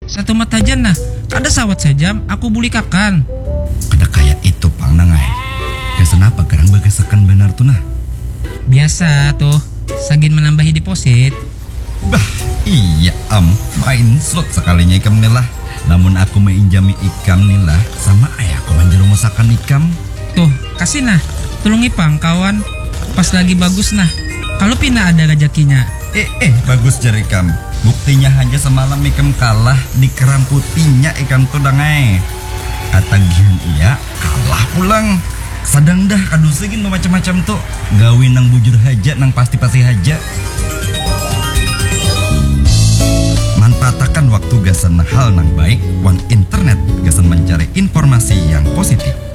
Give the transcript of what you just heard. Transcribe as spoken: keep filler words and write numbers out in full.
Satu mata aja nah, kada sawat sejam aku buli kakan. Kada kayak itu pang nangai. Kesan apa kerang bagasakan benar tuh nah? Biasa tuh, sagin menambahi deposit. Bah, iya am, main slot sekalinya ikam nilah. Namun aku menginjami ikam nilah sama ayahku menjelu masakan ikam. Tuh, kasih nah, tolong ipang kawan. Pas lagi bagus nah, kalau pina ada rezekinya. Eh eh bagus jari ikam. Buktinya hanya semalam ikam kalah di kerang putihnya ikam tuh dangai. Katagihan iya kalah pulang. Sadang dah kadu segin macam-macam tuh. Gawin nang bujur haja nang pasti-pasti haja. Manfaatkan waktu gasan hal nang baik, wan internet gasan mencari informasi yang positif.